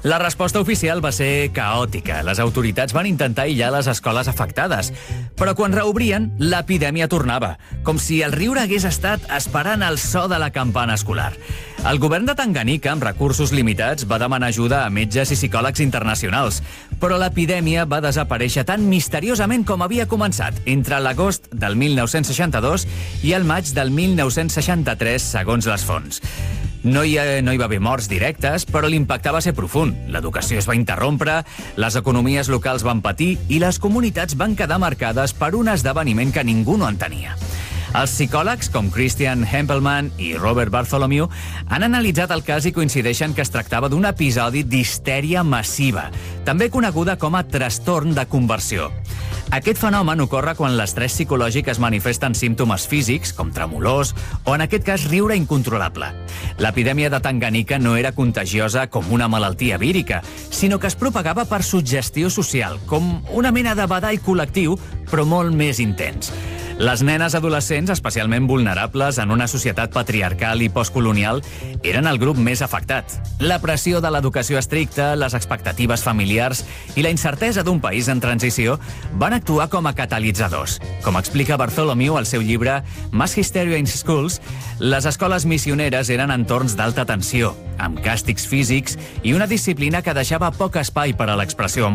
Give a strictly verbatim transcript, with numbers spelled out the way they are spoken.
La resposta oficial va ser caòtica. Les autoritats van intentar aïllar les escoles afectades. Però quan reobrien, l'epidèmia tornava, com si el riure hagués estat esperant el so de la campana escolar. El govern de Tanganyika, amb recursos limitats, va demanar ajuda a metges i psicòlegs internacionals, però l'epidèmia va desaparèixer tan misteriosament com havia començat, entre l'agost del mil nou-cents seixanta-dos i el maig del mil nou-cents seixanta-tres, segons les fonts. No hi, ha, no hi va haver morts directes, però l'impacte va ser profund. L'educació es va interrompre, les economies locals van patir i les comunitats van quedar marcades per un esdeveniment que ningú no entenia. Els psicòlegs, com Christian Hempelmann i Robert Bartholomew, han analitzat el cas i coincideixen que es tractava d'un episodi d'histèria massiva, també coneguda com a trastorn de conversió. Aquest fenomen ocorre quan l'estrès psicològic es manifesta en símptomes físics, com tremolors, o en aquest cas riure incontrolable. L'epidèmia de Tanganyika no era contagiosa com una malaltia vírica, sinó que es propagava per suggestió social, com una mena de badall col·lectiu, però molt més intens. Les nenes adolescents, especialment vulnerables en una societat patriarcal i postcolonial, eren el grup més afectat. La pressió de l'educació estricta, les expectatives familiars i la incertesa d'un país en transició van actuar com a catalitzadors. Com explica Bartholomew al seu llibre Mass Hysteria in Schools, les escoles missioneres eren entorns d'alta tensió, amb càstigs físics i una disciplina que deixava poc espai per a l'expressió